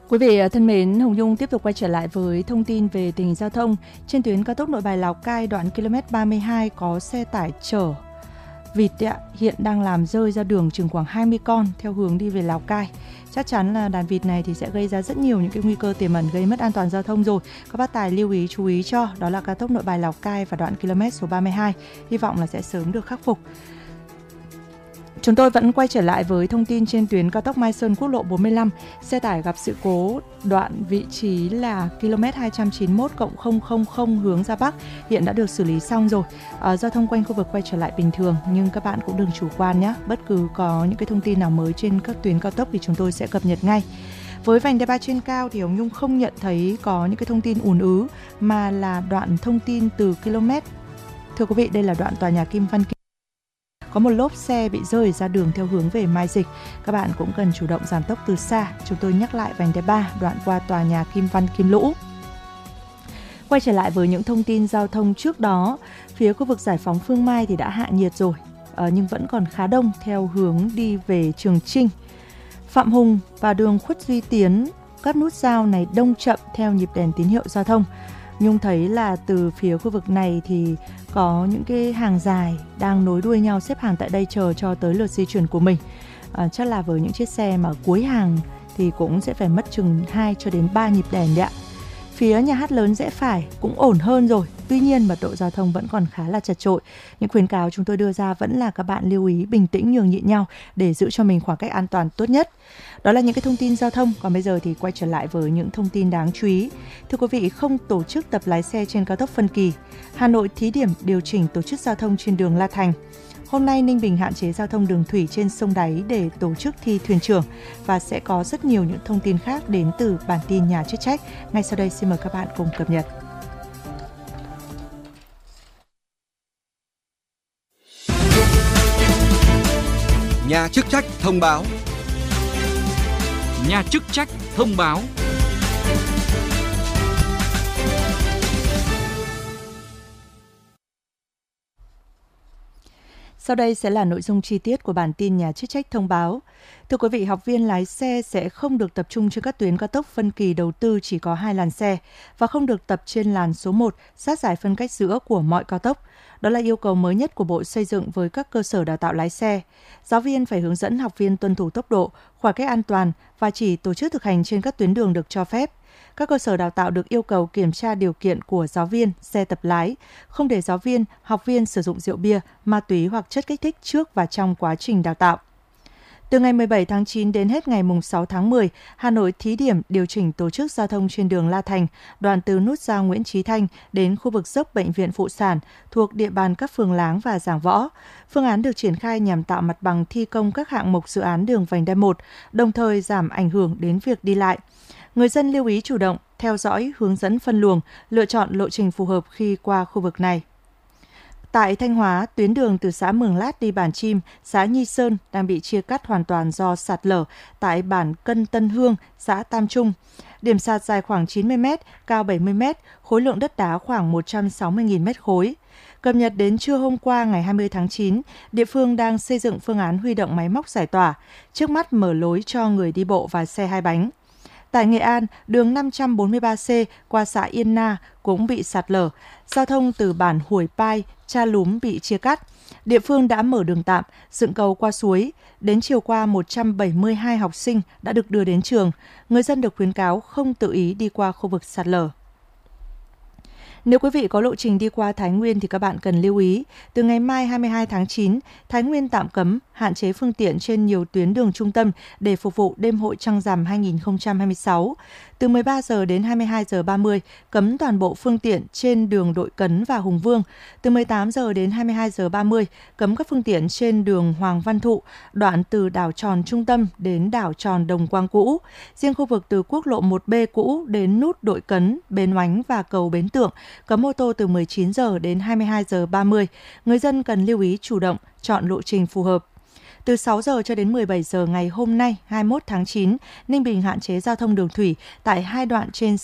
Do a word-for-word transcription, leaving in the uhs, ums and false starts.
Quý vị thân mến, Hồng Nhung tiếp tục quay trở lại với thông tin về tình hình giao thông. Trên tuyến cao tốc Nội Bài Lào Cai đoạn ki lô mét ba mươi hai có xe tải chở vịt ạ, hiện đang làm rơi ra đường chừng khoảng hai mươi con theo hướng đi về Lào Cai. Chắc chắn là đàn vịt này thì sẽ gây ra rất nhiều những cái nguy cơ tiềm ẩn gây mất an toàn giao thông rồi. Các bác tài lưu ý chú ý cho, đó là cao tốc Nội Bài Lào Cai và đoạn km số ba mươi hai. Hy vọng là sẽ sớm được khắc phục. Chúng tôi vẫn quay trở lại với thông tin trên tuyến cao tốc Mai Sơn quốc lộ bốn mươi lăm. Xe tải gặp sự cố đoạn vị trí là km hai trăm chín mươi mốt cộng không không không hướng ra Bắc hiện đã được xử lý xong rồi. À, giao thông quanh khu vực quay trở lại bình thường, nhưng các bạn cũng đừng chủ quan nhé. Bất cứ có những cái thông tin nào mới trên các tuyến cao tốc thì chúng tôi sẽ cập nhật ngay. Với vành đai ba trên cao thì Hồng Nhung không nhận thấy có những cái thông tin ùn ứ, mà là đoạn thông tin từ km. Thưa quý vị, đây là đoạn tòa nhà Kim Văn Kim. Có một lốp xe bị rơi ra đường theo hướng về Mai Dịch. Các bạn cũng cần chủ động giảm tốc từ xa. Chúng tôi nhắc lại vành đai ba đoạn qua tòa nhà Kim Văn Kim Lũ. Quay trở lại với những thông tin giao thông trước đó, phía khu vực Giải Phóng Phương Mai thì đã hạ nhiệt rồi, à, nhưng vẫn còn khá đông theo hướng đi về Trường Chinh. Phạm Hùng và đường Khuất Duy Tiến, các nút giao này đông chậm theo nhịp đèn tín hiệu giao thông. Nhung thấy là từ phía khu vực này thì có những cái hàng dài đang nối đuôi nhau xếp hàng tại đây chờ cho tới lượt di chuyển của mình. À, chắc là với những chiếc xe mà cuối hàng thì cũng sẽ phải mất chừng hai cho đến ba nhịp đèn đấy ạ. Phía nhà hát lớn rẽ phải cũng ổn hơn rồi, tuy nhiên mật độ giao thông vẫn còn khá là chật chội. Những khuyến cáo chúng tôi đưa ra vẫn là các bạn lưu ý bình tĩnh nhường nhịn nhau để giữ cho mình khoảng cách an toàn tốt nhất. Đó là những cái thông tin giao thông, còn bây giờ thì quay trở lại với những thông tin đáng chú ý. Thưa quý vị, không tổ chức tập lái xe trên cao tốc phân kỳ. Hà Nội thí điểm điều chỉnh tổ chức giao thông trên đường La Thành. Hôm nay, Ninh Bình hạn chế giao thông đường thủy trên sông Đáy để tổ chức thi thuyền trưởng, và sẽ có rất nhiều những thông tin khác đến từ bản tin nhà chức trách. Ngay sau đây, xin mời các bạn cùng cập nhật. Nhà chức trách thông báo. Nhà chức trách thông báo. Sau đây sẽ là nội dung chi tiết của bản tin nhà chức trách thông báo. Thưa quý vị, học viên lái xe sẽ không được tập trung trên các tuyến cao tốc phân kỳ đầu tư chỉ có hai làn xe và không được tập trên làn số một sát giải phân cách giữa của mọi cao tốc. Đó là yêu cầu mới nhất của Bộ Xây dựng với các cơ sở đào tạo lái xe. Giáo viên phải hướng dẫn học viên tuân thủ tốc độ, khoảng cách an toàn và chỉ tổ chức thực hành trên các tuyến đường được cho phép. Các cơ sở đào tạo được yêu cầu kiểm tra điều kiện của giáo viên, xe tập lái, không để giáo viên, học viên sử dụng rượu bia, ma túy hoặc chất kích thích trước và trong quá trình đào tạo. Từ ngày mười bảy tháng chín đến hết ngày sáu tháng mười, Hà Nội thí điểm điều chỉnh tổ chức giao thông trên đường La Thành, đoạn từ nút giao Nguyễn Chí Thanh đến khu vực dốc Bệnh viện Phụ sản thuộc địa bàn các phường Láng và Giảng Võ. Phương án được triển khai nhằm tạo mặt bằng thi công các hạng mục dự án đường vành đai một, đồng thời giảm ảnh hưởng đến việc đi lại. Người dân lưu ý chủ động, theo dõi, hướng dẫn phân luồng, lựa chọn lộ trình phù hợp khi qua khu vực này. Tại Thanh Hóa, tuyến đường từ xã Mường Lát đi Bản Chim, xã Nhi Sơn đang bị chia cắt hoàn toàn do sạt lở tại bản Cân Tân Hương, xã Tam Trung. Điểm sạt dài khoảng chín mươi mét, cao bảy mươi mét, khối lượng đất đá khoảng một trăm sáu mươi nghìn mét khối. Cập nhật đến trưa hôm qua ngày hai mươi tháng chín, địa phương đang xây dựng phương án huy động máy móc giải tỏa, trước mắt mở lối cho người đi bộ và xe hai bánh. Tại Nghệ An, đường năm trăm bốn mươi ba C qua xã Yên Na cũng bị sạt lở. Giao thông từ bản Huồi Pai, Cha Lúm bị chia cắt. Địa phương đã mở đường tạm, dựng cầu qua suối. Đến chiều qua, một trăm bảy mươi hai học sinh đã được đưa đến trường. Người dân được khuyến cáo không tự ý đi qua khu vực sạt lở. Nếu quý vị có lộ trình đi qua Thái Nguyên thì các bạn cần lưu ý, từ ngày mai hai mươi hai tháng chín, Thái Nguyên tạm cấm, hạn chế phương tiện trên nhiều tuyến đường trung tâm để phục vụ đêm hội Trăng Rằm hai không hai sáu. Từ mười ba giờ đến hai mươi hai giờ ba mươi, cấm toàn bộ phương tiện trên đường Đội Cấn và Hùng Vương. Từ mười tám giờ đến hai mươi hai giờ ba mươi, cấm các phương tiện trên đường Hoàng Văn Thụ, đoạn từ đảo Tròn Trung Tâm đến đảo Tròn Đồng Quang cũ. Riêng khu vực từ quốc lộ một B cũ đến nút Đội Cấn, Bến Oánh và cầu Bến Tượng, cấm ô tô từ mười chín giờ đến hai mươi hai giờ ba mươi. Người dân cần lưu ý chủ động, chọn lộ trình phù hợp. Từ sáu giờ cho đến mười bảy giờ ngày hôm nay hai mươi mốt tháng chín, Ninh Bình hạn chế giao thông đường thủy tại hai đoạn trên